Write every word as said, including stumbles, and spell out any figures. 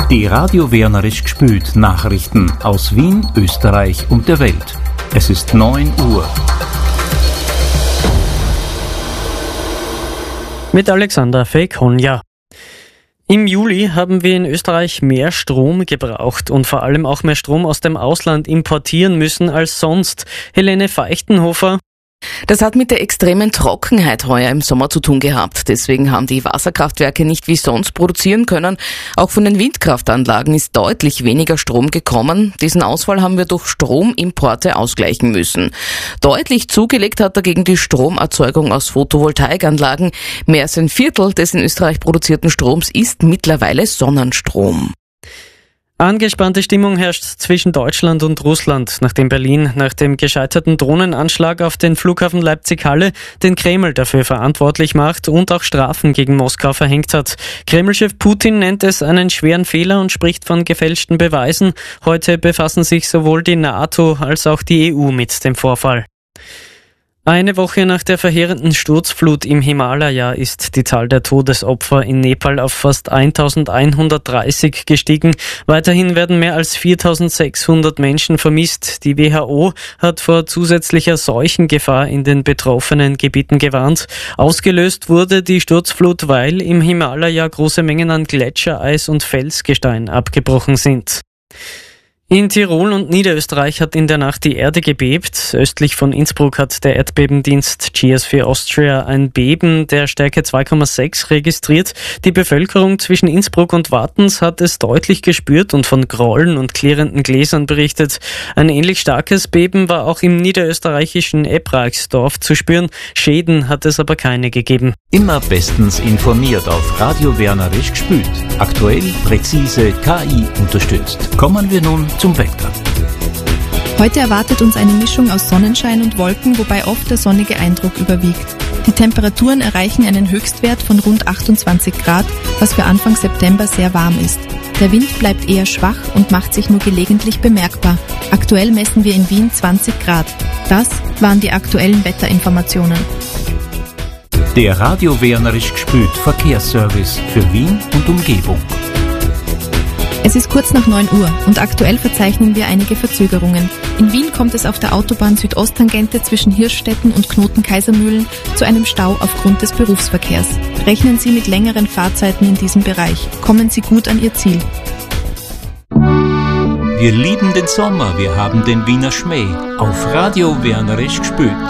Die Radio Wienerisch gspült Nachrichten aus Wien, Österreich und der Welt. Es ist neun Uhr. Mit Alexander Fekonja. Im Juli haben wir in Österreich mehr Strom gebraucht und vor allem auch mehr Strom aus dem Ausland importieren müssen als sonst. Helene Feichtenhofer. Das hat mit der extremen Trockenheit heuer im Sommer zu tun gehabt. Deswegen haben die Wasserkraftwerke nicht wie sonst produzieren können. Auch von den Windkraftanlagen ist deutlich weniger Strom gekommen. Diesen Ausfall haben wir durch Stromimporte ausgleichen müssen. Deutlich zugelegt hat dagegen die Stromerzeugung aus Photovoltaikanlagen. Mehr als ein Viertel des in Österreich produzierten Stroms ist mittlerweile Sonnenstrom. Angespannte Stimmung herrscht zwischen Deutschland und Russland, nachdem Berlin nach dem gescheiterten Drohnenanschlag auf den Flughafen Leipzig-Halle den Kreml dafür verantwortlich macht und auch Strafen gegen Moskau verhängt hat. Kremlchef Putin nennt es einen schweren Fehler und spricht von gefälschten Beweisen. Heute befassen sich sowohl die NATO als auch die E U mit dem Vorfall. Eine Woche nach der verheerenden Sturzflut im Himalaya ist die Zahl der Todesopfer in Nepal auf fast eintausendeinhundertdreißig gestiegen. Weiterhin werden mehr als viertausendsechshundert Menschen vermisst. Die W H O hat vor zusätzlicher Seuchengefahr in den betroffenen Gebieten gewarnt. Ausgelöst wurde die Sturzflut, weil im Himalaya große Mengen an Gletschereis und Felsgestein abgebrochen sind. In Tirol und Niederösterreich hat in der Nacht die Erde gebebt. Östlich von Innsbruck hat der Erdbebendienst Geosphere Austria ein Beben der Stärke zwei Komma sechs registriert. Die Bevölkerung zwischen Innsbruck und Wattens hat es deutlich gespürt und von Grollen und klirrenden Gläsern berichtet. Ein ähnlich starkes Beben war auch im niederösterreichischen Ebrachsdorf zu spüren. Schäden hat es aber keine gegeben. Immer bestens informiert auf Radio Wienerisch gspült. Aktuell, präzise, K I unterstützt. Kommen wir nun zum Wetter. Heute erwartet uns eine Mischung aus Sonnenschein und Wolken, wobei oft der sonnige Eindruck überwiegt. Die Temperaturen erreichen einen Höchstwert von rund achtundzwanzig Grad, was für Anfang September sehr warm ist. Der Wind bleibt eher schwach und macht sich nur gelegentlich bemerkbar. Aktuell messen wir in Wien zwanzig Grad. Das waren die aktuellen Wetterinformationen. Der Radio Wienerisch gspült Verkehrsservice für Wien und Umgebung. Es ist kurz nach neun Uhr und aktuell verzeichnen wir einige Verzögerungen. In Wien kommt es auf der Autobahn Südosttangente zwischen Hirschstetten und Knoten-Kaisermühlen zu einem Stau aufgrund des Berufsverkehrs. Rechnen Sie mit längeren Fahrzeiten in diesem Bereich. Kommen Sie gut an Ihr Ziel. Wir lieben den Sommer, wir haben den Wiener Schmäh. Auf Radio Wienerisch gspült.